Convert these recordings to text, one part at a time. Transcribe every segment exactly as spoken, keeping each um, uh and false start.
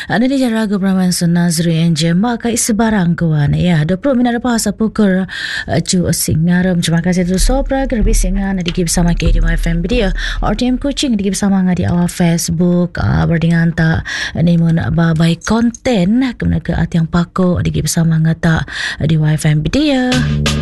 Ada di Ragu Praman Sunazri Enje Maka sebarang kawan ya dua puluh minit lepas pukul Ju Singaram. Terima kasih tu Sopra Gerbi Singan Digi bersama K D Y F M Dia R T M Kuching Digi bersama ngadi awal Facebook uh, berdingan tak Nimun babai konten Kemudian ke hati yang paku Digi bersama ngata di Y F M Dia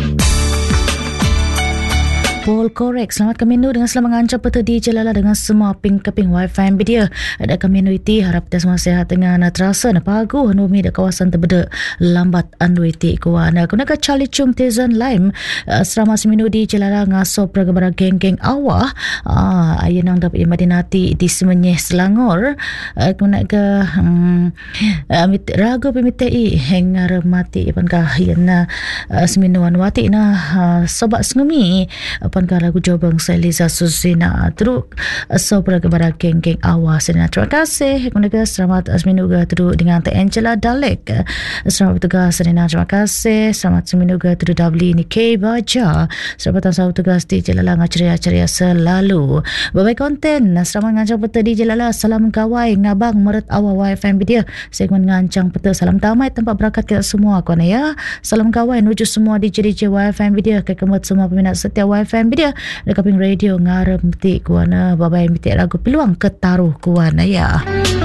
Paul Korek, selamat keminu dengan selamat mengancam peta di Jelala dengan semua ping-keping Wi-Fi dia. Ada keminu iti, harap kita semua sehat dengan terasa na pagu hanumi di kawasan terbeda lambat andu iti kuana. Kunaka Charlie Chung Tezan Lime, selama seminu di Jelala ngaso pergebara geng-geng awah, ah, ayah nang dapat imadinati di semenyih Selangor. Kunaka um, ragu pemitai hengar mati ipankah yana seminu anwati na sobat sengumi Pankah lagu Jobang Seliza Susina Teruk Sobra kepada geng-geng awas. Terima kasih Kemudian selamat seminuga teruk dengan Teh Angela Dalek. Selamat bertugas Serena. Terima kasih. Selamat seminuga teruk Dabli Nike Baja. Selamat tahu tugas di Jelala ceria-ceria selalu. Babai konten selamat ngancang peta di Jelala. Salam kawai ngabang meret awal Y F M dia. Segmen ngancang peta salam damai tempat berakat kita semua kawan ya. Salam kawai nuju semua di D J Y F M dia. Kekemut semua peminat setia Y F M dia dekat ping radio ngarep metik kuana babai metik lagu peluang ketaruh kuana ya.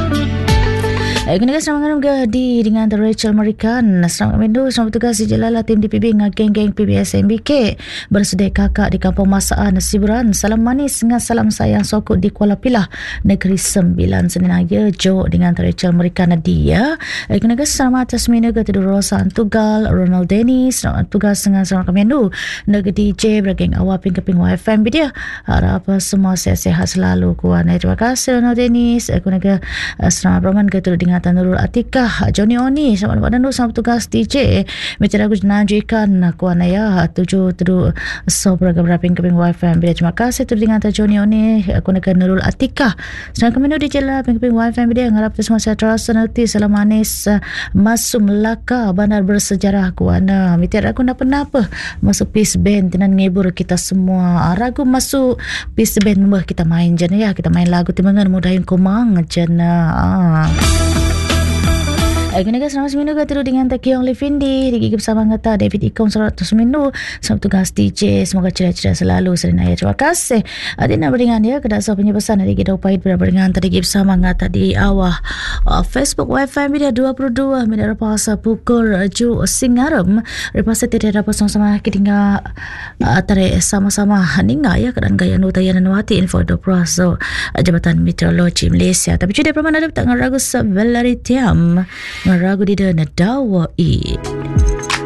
Kena selamat ke di dengan Rachel Marikan. Selamat mindu selamat tugas di Jelala tim D P B dengan geng-geng P B S M B K bersedia kakak di Kampung Masaan Siburan. Salam manis dengan salam sayang sokut di Kuala Pilah Negeri Sembilan Senin Raya Jo dengan Rachel Marikan dia. Kena selamat atas mindu ke Tudu Rosa Antugal Ronald Dennis. Selamat tugas dengan selamat mindu negeri D J bergeng awal ping-keping Y F M dia. Harap semua sehat-sehat selalu kuana. Terima kasih Ronald Dennis. Kena selamat Roman ke Tudu dengan Nurul Atikah Johnny Oni. Selamat malam dan selamat tugas D J macam lagu najikan kuana ya tujuh tujuh sobra keberaping keping Y F M. Terima kasih tu dengan Johnny Oni kuana ke Nurul Atikah. Selamat keminu di Jelala ping-keping Y F M dia ngarap semua sehat terasa nanti salam manis masuk Melaka bandar bersejarah kuana. Mitir aku nak penapa masuk peace band tenan ngibur kita semua. Ragu masuk peace band membah kita main jana ya. Kita main lagu timangan mudahin komang jana. Ah. Kena selamat seminggu terus dengan Takiong Levindi Digi bersama ngata David Ikom seratus minggu. Selamat tugas D J. Semoga ceria-ceria selalu Serena ya. Terima kasih. Adina beringan ya kedasa punya pesan Digi dah upaya beringan tadi bersama ngata di awal uh, Facebook Y F M Media dua puluh dua minit lepas pukul Ju Singaram. Lepas tidak dapat sama-sama kita uh, tarik sama-sama ninga ya keadaan gaya nutayan wati info do praso uh, Jabatan Meteorologi Malaysia. Tapi sudah pernah ada tak ngaragu sebelaritiam ngaragu di dana dawa i.